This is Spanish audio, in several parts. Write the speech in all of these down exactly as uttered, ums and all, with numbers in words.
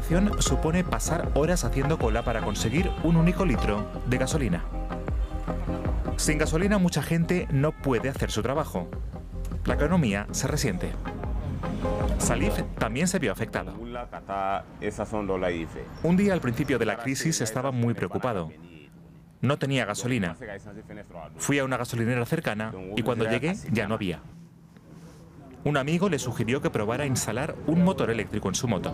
operación supone pasar horas haciendo cola para conseguir un único litro de gasolina. Sin gasolina mucha gente no puede hacer su trabajo. La economía se resiente. Salif también se vio afectado. Un día al principio de la crisis estaba muy preocupado. No tenía gasolina. Fui a una gasolinera cercana y cuando llegué ya no había. Un amigo le sugirió que probara a instalar un motor eléctrico en su moto.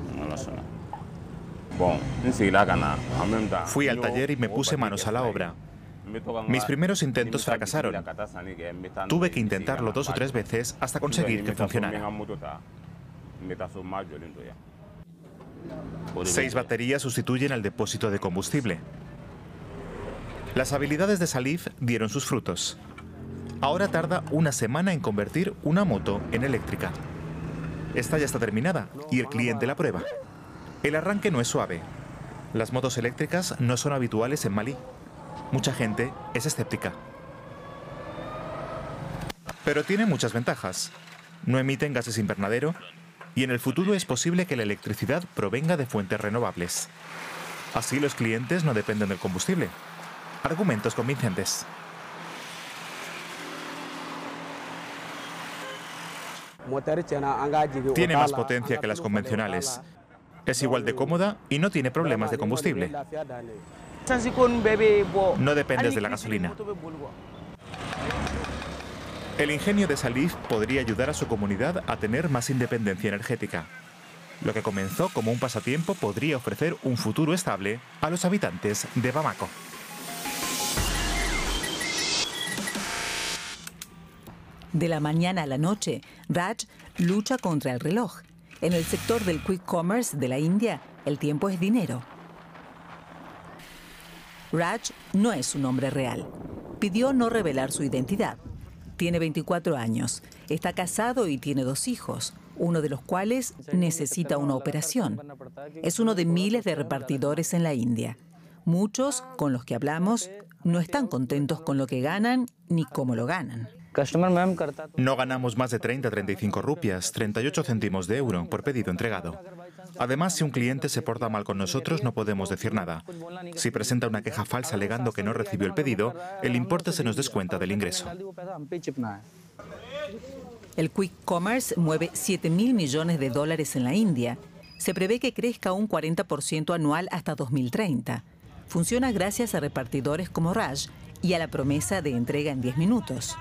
Fui al taller y me puse manos a la obra. Mis primeros intentos fracasaron. Tuve que intentarlo dos o tres veces hasta conseguir que funcionara. Seis baterías sustituyen al depósito de combustible. Las habilidades de Salif dieron sus frutos. Ahora tarda una semana en convertir una moto en eléctrica. Esta ya está terminada y el cliente la prueba. El arranque no es suave. Las motos eléctricas no son habituales en Malí. Mucha gente es escéptica. Pero tiene muchas ventajas. No emiten gases invernadero y en el futuro es posible que la electricidad provenga de fuentes renovables. Así los clientes no dependen del combustible. Argumentos convincentes. Tiene más potencia que las convencionales. Es igual de cómoda y no tiene problemas de combustible. No dependes de la gasolina. El ingenio de Salif podría ayudar a su comunidad a tener más independencia energética. Lo que comenzó como un pasatiempo podría ofrecer un futuro estable a los habitantes de Bamako. De la mañana a la noche, Raj lucha contra el reloj. En el sector del quick commerce de la India, el tiempo es dinero. Raj no es un hombre real. Pidió no revelar su identidad. Tiene veinticuatro años, está casado y tiene dos hijos, uno de los cuales necesita una operación. Es uno de miles de repartidores en la India. Muchos con los que hablamos no están contentos con lo que ganan ni cómo lo ganan. No ganamos más de treinta a treinta y cinco rupias, treinta y ocho céntimos de euro por pedido entregado. Además, si un cliente se porta mal con nosotros, no podemos decir nada. Si presenta una queja falsa alegando que no recibió el pedido, el importe se nos descuenta del ingreso. El quick commerce mueve siete mil millones de dólares en la India. Se prevé que crezca un cuarenta por ciento anual hasta dos mil treinta. Funciona gracias a repartidores como Raj y a la promesa de entrega en diez minutos.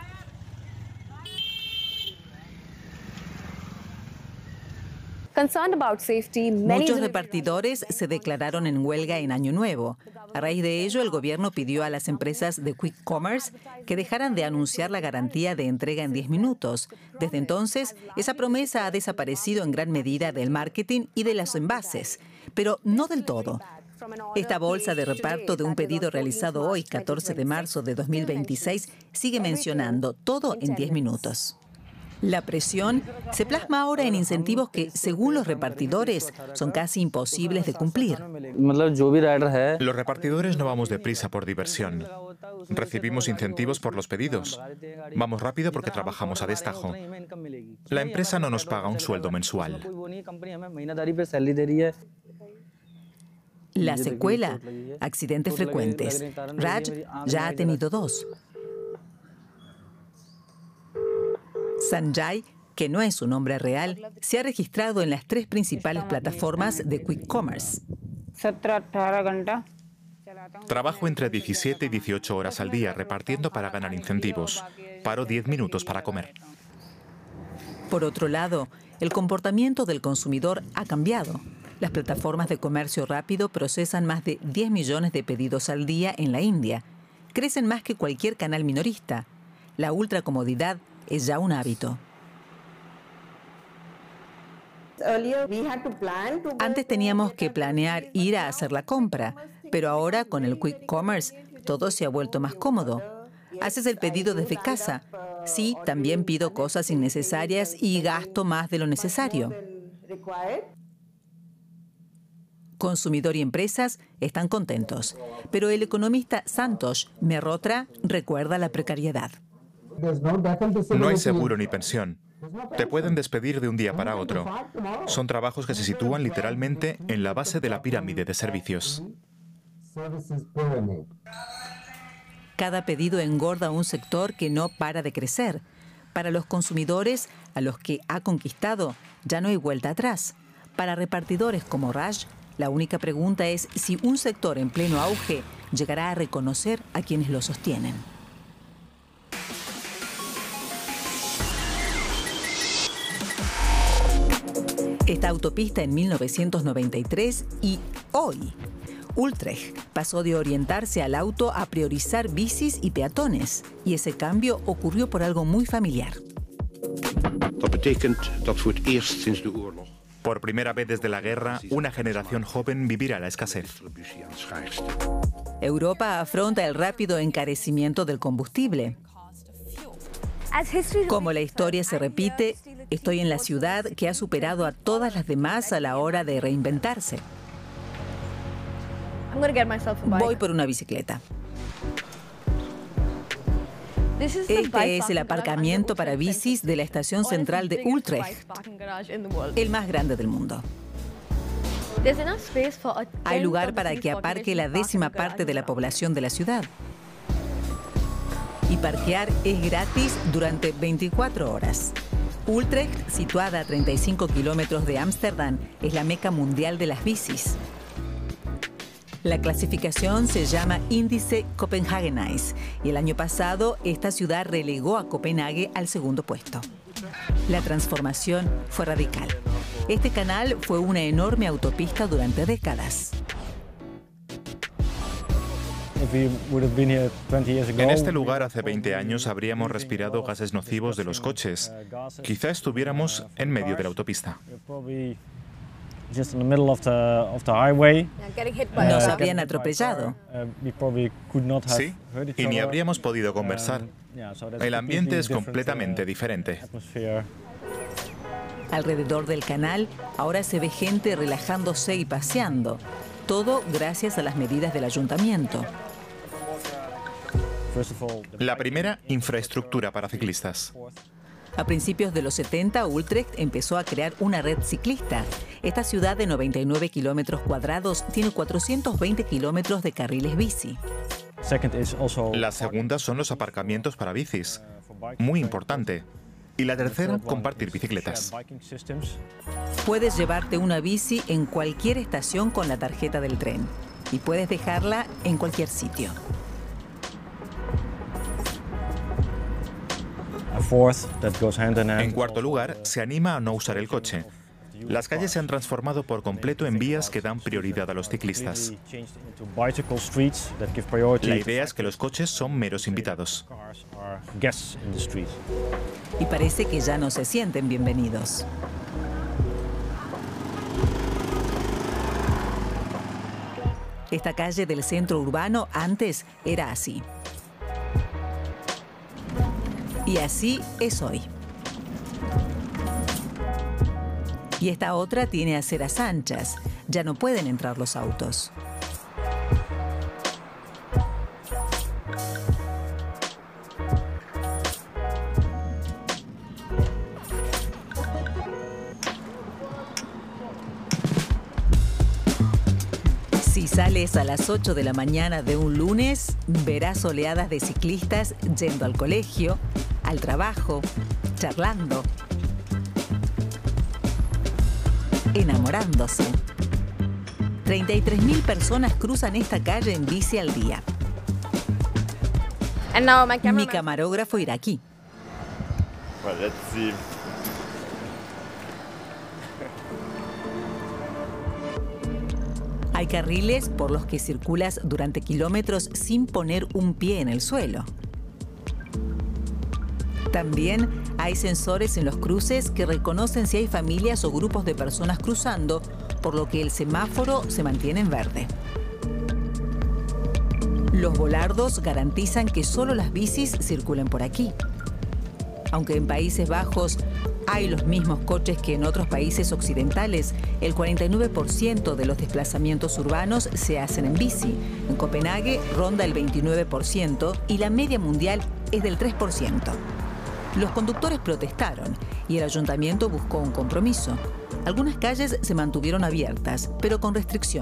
Muchos repartidores se declararon en huelga en Año Nuevo. A raíz de ello, el gobierno pidió a las empresas de quick commerce que dejaran de anunciar la garantía de entrega en diez minutos. Desde entonces, esa promesa ha desaparecido en gran medida del marketing y de los envases, pero no del todo. Esta bolsa de reparto de un pedido realizado hoy, catorce de marzo de dos mil veintiséis, sigue mencionando todo en diez minutos. La presión se plasma ahora en incentivos que, según los repartidores, son casi imposibles de cumplir. Los repartidores no vamos deprisa por diversión. Recibimos incentivos por los pedidos. Vamos rápido porque trabajamos a destajo. La empresa no nos paga un sueldo mensual. La secuela, accidentes frecuentes. Raj ya ha tenido dos. Sanjay, que no es un nombre real, se ha registrado en las tres principales plataformas de quick commerce. Trabajo entre diecisiete y dieciocho horas al día repartiendo para ganar incentivos. Paro diez minutos para comer. Por otro lado, el comportamiento del consumidor ha cambiado. Las plataformas de comercio rápido procesan más de diez millones de pedidos al día en la India. Crecen más que cualquier canal minorista. La ultracomodidad es ya un hábito. Antes teníamos que planear ir a hacer la compra, pero ahora con el quick commerce todo se ha vuelto más cómodo. Haces el pedido desde casa. Sí, también pido cosas innecesarias y gasto más de lo necesario. Consumidor y empresas están contentos, pero el economista Santosh Mehrotra recuerda la precariedad. No hay seguro ni pensión. Te pueden despedir de un día para otro. Son trabajos que se sitúan literalmente en la base de la pirámide de servicios. Cada pedido engorda un sector que no para de crecer. Para los consumidores, a los que ha conquistado, ya no hay vuelta atrás. Para repartidores como Raj, la única pregunta es si un sector en pleno auge llegará a reconocer a quienes lo sostienen. Esta autopista en mil novecientos noventa y tres y hoy. Utrecht pasó de orientarse al auto a priorizar bicis y peatones. Y ese cambio ocurrió por algo muy familiar. Por primera vez desde la guerra, una generación joven vivirá la escasez. Europa afronta el rápido encarecimiento del combustible. Como la historia se repite, estoy en la ciudad que ha superado a todas las demás a la hora de reinventarse. Voy por una bicicleta. Este es el aparcamiento para bicis de la estación central de Utrecht, el más grande del mundo. Hay lugar para que aparque la décima parte de la población de la ciudad. Y parquear es gratis durante veinticuatro horas. Utrecht, situada a treinta y cinco kilómetros de Ámsterdam, es la meca mundial de las bicis. La clasificación se llama Índice Copenhagenese y el año pasado esta ciudad relegó a Copenhague al segundo puesto. La transformación fue radical. Este canal fue una enorme autopista durante décadas. En este lugar hace veinte años habríamos respirado gases nocivos de los coches. Quizá estuviéramos en medio de la autopista. Nos habrían atropellado. Sí, y ni habríamos podido conversar. El ambiente es completamente diferente. Alrededor del canal ahora se ve gente relajándose y paseando. Todo gracias a las medidas del ayuntamiento. La primera, infraestructura para ciclistas. A principios de los setenta, Utrecht empezó a crear una red ciclista. Esta ciudad de noventa y nueve kilómetros cuadrados tiene cuatrocientos veinte kilómetros de carriles bici. La segunda son los aparcamientos para bicis. Muy importante. Y la tercera, compartir bicicletas. Puedes llevarte una bici en cualquier estación con la tarjeta del tren. Y puedes dejarla en cualquier sitio. En cuarto lugar, se anima a no usar el coche. Las calles se han transformado por completo en vías que dan prioridad a los ciclistas. La idea es que los coches son meros invitados. Y parece que ya no se sienten bienvenidos. Esta calle del centro urbano antes era así. Y así es hoy. Y esta otra tiene aceras anchas. Ya no pueden entrar los autos. Si sales a las ocho de la mañana de un lunes, verás oleadas de ciclistas yendo al colegio, al trabajo, charlando, enamorándose. treinta y tres mil personas cruzan esta calle en bici al día. Mi camarógrafo irá aquí. Hay carriles por los que circulas durante kilómetros sin poner un pie en el suelo. También hay sensores en los cruces que reconocen si hay familias o grupos de personas cruzando, por lo que el semáforo se mantiene en verde. Los volardos garantizan que solo las bicis circulen por aquí. Aunque en Países Bajos hay los mismos coches que en otros países occidentales, el cuarenta y nueve por ciento de los desplazamientos urbanos se hacen en bici. En Copenhague ronda el veintinueve por ciento y la media mundial es del tres por ciento. Los conductores protestaron y el ayuntamiento buscó un compromiso. Algunas calles se mantuvieron abiertas, pero con restricciones.